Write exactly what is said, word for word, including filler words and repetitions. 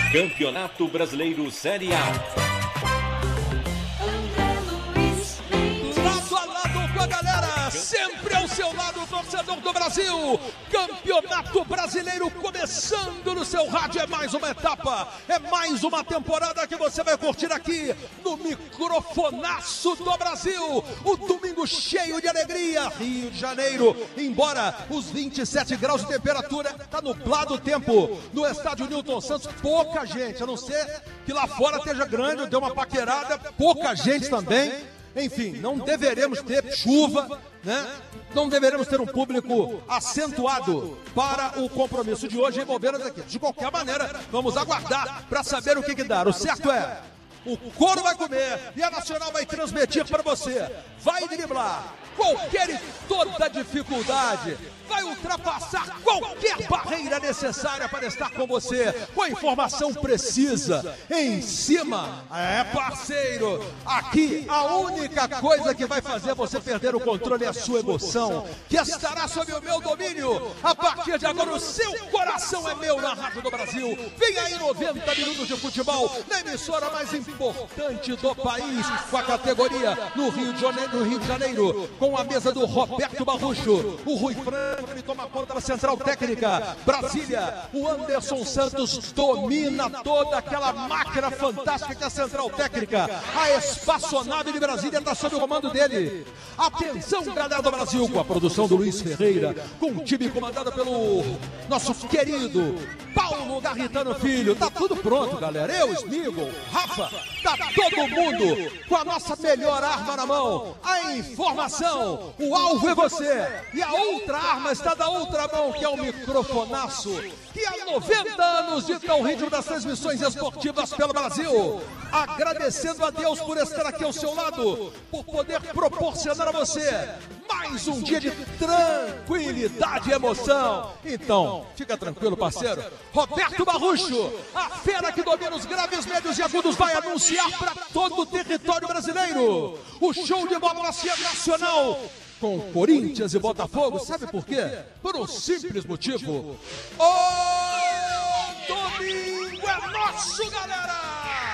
Campeonato Brasileiro Série A. Lado a lado com a galera, sempre ao seu lado, torcedor do Brasil. Campeonato Brasileiro começando no seu rádio. É mais uma etapa, é mais uma temporada que você vai curtir aqui no microfonaço do Brasil. O domingo cheio de alegria, Rio de Janeiro. Embora os vinte e sete graus de temperatura, tá nublado o tempo no estádio Newton Santos. Pouca gente, a não ser que lá fora esteja grande, deu uma paquerada, pouca gente também. Enfim, não deveremos ter chuva, né? Não deveremos ter um público acentuado para o compromisso de hoje envolvendo as equipes. De qualquer maneira, vamos aguardar para saber o que que dá. O certo é, o couro vai comer e a Nacional vai transmitir para você. Vai driblar qualquer e toda dificuldade. Vai ultrapassar qualquer barreira necessária para estar com você, com a informação precisa, em cima. É, parceiro, aqui a única coisa que vai fazer você perder o controle é a sua emoção, que estará sob o meu domínio. A partir de agora, o seu coração é meu na Rádio do Brasil. Vem aí noventa minutos de futebol, na emissora mais importante do país, com a categoria no Rio de Janeiro, no Rio de Janeiro, com a mesa do Roberto Barrucho, o Rui Franco, ele toma conta da central técnica. Brasília, o Anderson Santos domina toda aquela máquina fantástica que é a central técnica. A espaçonave de Brasília está sob o comando dele. Atenção, galera do Brasil, com a produção do Luiz Ferreira, com o time comandado pelo nosso querido Paulo Garritano Filho. Tá tudo pronto, galera. Eu, Smigol, Rafa, tá todo mundo com a nossa melhor arma na mão. A informação, o alvo é você. E a outra arma está da outra mão, que é o microfonaço, que há noventa anos dita o ritmo das transmissões esportivas pelo Brasil. Agradecendo a Deus por estar aqui ao seu lado, por poder proporcionar a você mais um dia de tranquilidade e emoção. Então, fica tranquilo, parceiro. Roberto Barrucho, a fera que domina os graves, médios e agudos, vai anunciar para todo o território brasileiro o show de bola nacional com Corinthians e Botafogo. Sabe por quê? Por um simples motivo. O domingo é nosso, galera!